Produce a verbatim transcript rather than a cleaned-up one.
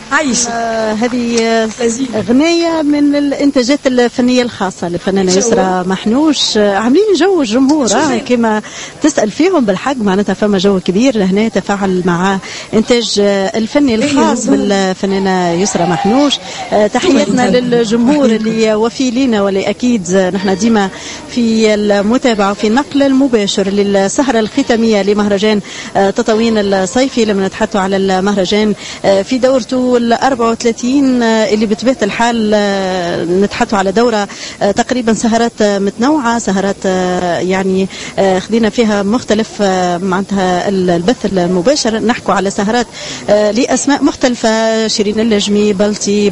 عايشة. آه هذه أغنية من الإنتاجات الفنية الخاصة للفنانة يسرى محنوش. آه عاملين جو الجمهور آه كما تسأل فيهم بالحق، معناتها فما جو كبير هنا يتفاعل مع إنتاج آه الفني الخاص بالفنانة يسرى محنوش. آه تحياتنا للجمهور اللي وفي لينا، واللي أكيد نحن ديما في المتابعة وفي النقل المباشر للسهرة الختامية لمهرجان آه تطاوين الصيفي. لما نتحدثوا على المهرجان آه في دورته ال أربعة وثلاثين اللي بطبيعة الحال نتحدثوا على دورة تقريبا سهرات متنوعة، سهرات يعني خدينا فيها مختلف معناتها البث المباشر، نحكوا على سهرات لأسماء مختلفة، شيرين النجمي، بلتي